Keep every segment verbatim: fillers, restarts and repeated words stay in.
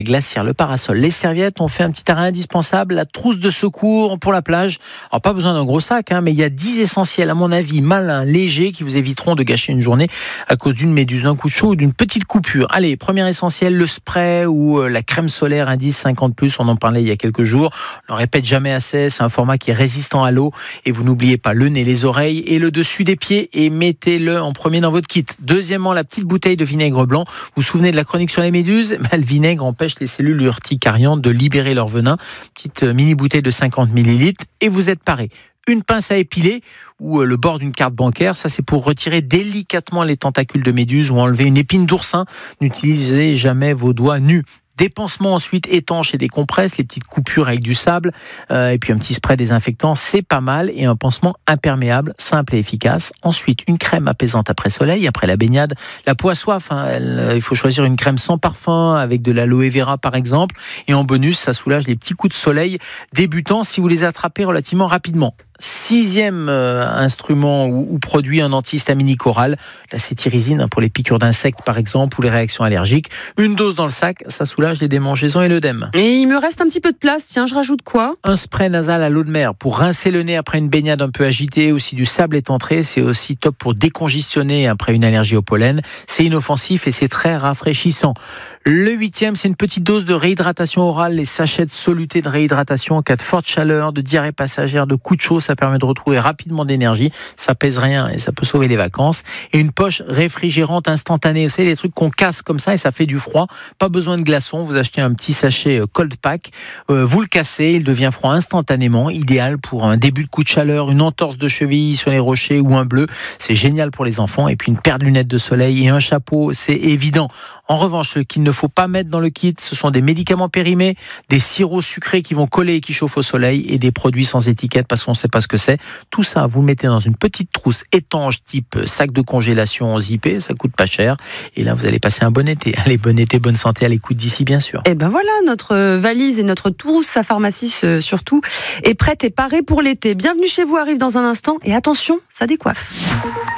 Glacière, le parasol, les serviettes, on fait un petit arrêt indispensable, la trousse de secours pour la plage. Alors pas besoin d'un gros sac, hein, mais il y a dix essentiels à mon avis, malins, légers, qui vous éviteront de gâcher une journée à cause d'une méduse, d'un coup de chaud ou d'une petite coupure. Allez, premier essentiel, le spray ou la crème solaire indice cinquante plus, on en parlait il y a quelques jours. On ne répète jamais assez, c'est un format qui est résistant à l'eau. Et vous n'oubliez pas le nez, les oreilles et le dessus des pieds et mettez-le en premier dans votre kit. Deuxièmement, la petite bouteille de vinaigre blanc. Vous vous souvenez de la chronique sur les méduses ? Ben, le vinaigre empêche les cellules urticariantes de libérer leur venin. Petite mini bouteille de cinquante millilitres et vous êtes paré. Une pince à épiler ou le bord d'une carte bancaire, ça c'est pour retirer délicatement les tentacules de méduse ou enlever une épine d'oursin. N'utilisez jamais vos doigts nus. Des pansements ensuite étanches et des compresses, les petites coupures avec du sable, euh, et puis un petit spray désinfectant, c'est pas mal. Et un pansement imperméable, simple et efficace. Ensuite, une crème apaisante après soleil, après la baignade. La peau a soif, hein, elle, euh, il faut choisir une crème sans parfum, avec de l'aloe vera par exemple. Et en bonus, ça soulage les petits coups de soleil débutants si vous les attrapez relativement rapidement. Sixième euh, instrument ou, ou produit, un antihistaminique oral, la cétirizine pour les piqûres d'insectes par exemple ou les réactions allergiques. Une dose dans le sac, ça soulage les démangeaisons et l'œdème. Et il me reste un petit peu de place, tiens, je rajoute quoi ? Un spray nasal à l'eau de mer pour rincer le nez après une baignade un peu agitée, aussi du sable est entré, c'est aussi top pour décongestionner après une allergie au pollen. C'est inoffensif et c'est très rafraîchissant. Le huitième, c'est une petite dose de réhydratation orale, les sachets de soluté de réhydratation en cas de forte chaleur, de diarrhée passagère, de coup de chaud, ça permet de retrouver rapidement d'énergie, ça pèse rien et ça peut sauver les vacances. Et une poche réfrigérante instantanée, vous savez, les trucs qu'on casse comme ça et ça fait du froid, pas besoin de glaçons, vous achetez un petit sachet cold pack, euh, vous le cassez, il devient froid instantanément, idéal pour un début de coup de chaleur, une entorse de cheville sur les rochers ou un bleu, c'est génial pour les enfants. Et puis une paire de lunettes de soleil et un chapeau, c'est évident. En revanche, ce qu'il ne faut pas mettre dans le kit, ce sont des médicaments périmés, des sirops sucrés qui vont coller et qui chauffent au soleil et des produits sans étiquette parce qu'on ne sait pas ce que c'est. Tout ça, vous le mettez dans une petite trousse étanche type sac de congélation zippé, ça coûte pas cher. Et là, vous allez passer un bon été. Allez, bon été, bonne santé à l'écoute d'ici, bien sûr. Et ben voilà, notre valise et notre trousse à pharmacie surtout est prête et parée pour l'été. Bienvenue chez vous arrive dans un instant et attention, ça décoiffe.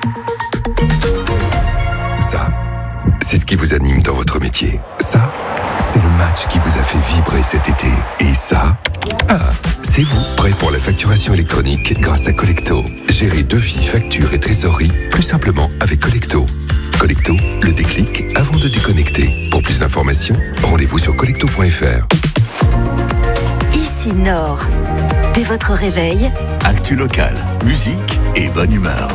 Ça, c'est ce qui vous anime dans votre métier. Ça, c'est le match qui vous a fait vibrer cet été. Et ça, ah, c'est vous, prêt pour la facturation électronique grâce à Collecto. Gérez devis, factures et trésorerie plus simplement avec Collecto. Collecto, le déclic avant de déconnecter. Pour plus d'informations, rendez-vous sur collecto point f r. Ici Nord. Dès votre réveil, actu locale, musique et bonne humeur.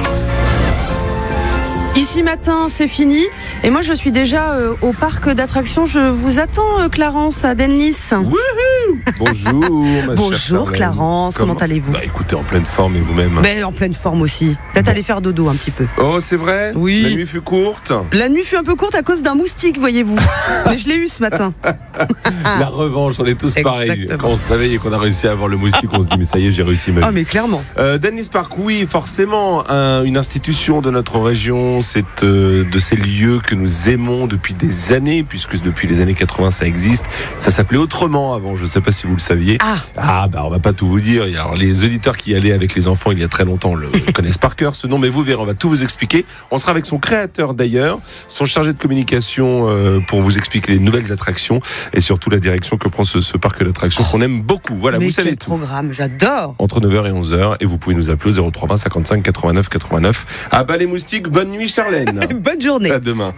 Ici matin, c'est fini. Et moi, je suis déjà euh, au parc d'attractions. Je vous attends, euh, Clarence, à Denlis. Wouhou. Bonjour, ma Bonjour, chère Clarence. Comment, Comment allez-vous ? Bah, écoutez, en pleine forme et vous-même ? Mais en pleine forme aussi. Peut-être bon. Aller faire dodo un petit peu. Oh, c'est vrai ? Oui. La nuit fut courte ? La nuit fut un peu courte à cause d'un moustique, voyez-vous. Mais je l'ai eu ce matin. La revanche, on est tous pareils. Exactement. Quand on se réveille et qu'on a réussi à avoir le moustique, on se dit, mais ça y est, j'ai réussi ma vie. Ah, mais clairement. Euh, Denlis Park, oui, forcément, un, une institution de notre région. C'est euh, de ces lieux que nous aimons depuis des années, puisque depuis les années quatre-vingts, ça existe. Ça s'appelait autrement avant, je ne sais pas si vous le saviez. Ah, ah bah on va pas tout vous dire. Alors, les auditeurs qui y allaient avec les enfants il y a très longtemps le connaissent par cœur ce nom, mais vous verrez, on va tout vous expliquer. On sera avec son créateur d'ailleurs, son chargé de communication euh, pour vous expliquer les nouvelles attractions et surtout la direction que prend ce, ce parc d'attractions qu'on aime beaucoup. Voilà, mais vous savez quel tout. Programme, j'adore. Entre neuf heures et onze heures, et vous pouvez nous appeler au zéro trois vingt cinquante-cinq quatre-vingt-neuf quatre-vingt-neuf. Ah bah les moustiques, bonne nuit Charlène. Bonne journée. À demain.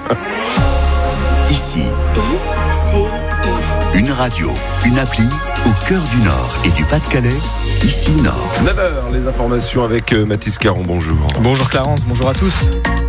Ici, I, C, I. une radio, une appli au cœur du Nord et du Pas-de-Calais. Ici Nord. neuf heures, les informations avec euh, Mathis Caron, bonjour. Bonjour Clarence, bonjour à tous.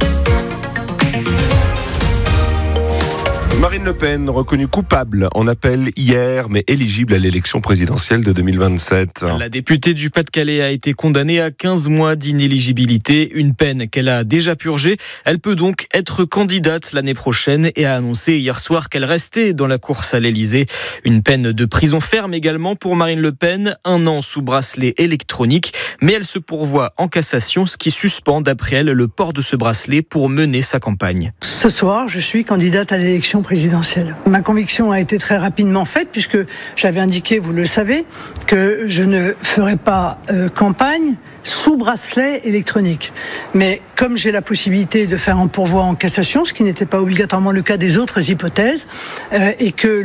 Marine Le Pen, reconnue coupable en appel hier, mais éligible à l'élection présidentielle de deux mille vingt-sept. La députée du Pas-de-Calais a été condamnée à quinze mois d'inéligibilité, une peine qu'elle a déjà purgée. Elle peut donc être candidate l'année prochaine et a annoncé hier soir qu'elle restait dans la course à l'Élysée. Une peine de prison ferme également pour Marine Le Pen, un an sous bracelet électronique, mais elle se pourvoit en cassation, ce qui suspend d'après elle le port de ce bracelet pour mener sa campagne. Ce soir, je suis candidate à l'élection présidentielle. Ma conviction a été très rapidement faite puisque j'avais indiqué, vous le savez, que je ne ferais pas euh, campagne sous bracelet électronique. Mais comme j'ai la possibilité de faire un pourvoi en cassation, ce qui n'était pas obligatoirement le cas des autres hypothèses, euh, et que